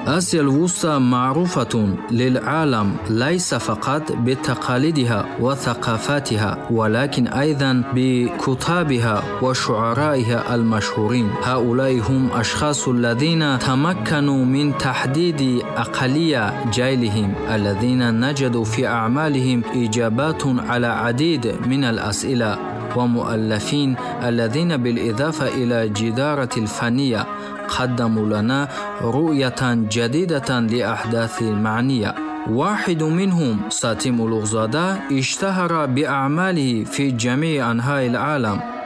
آسيا الوسطى معروفة للعالم ليس فقط بتقاليدها وثقافاتها، ولكن أيضا بكتابها وشعرائها المشهورين. هؤلاء هم أشخاص الذين تمكنوا من تحديد أقلية جيلهم، الذين نجدوا في أعمالهم إجابات على عديد من الأسئلة، ومؤلفين الذين بالإضافة إلى جدارة الفنية قدموا لنا رؤية جديدة لأحداث معنية. واحد منهم ساتم أولوغزاده اشتهر بأعماله في جميع أنحاء العالم،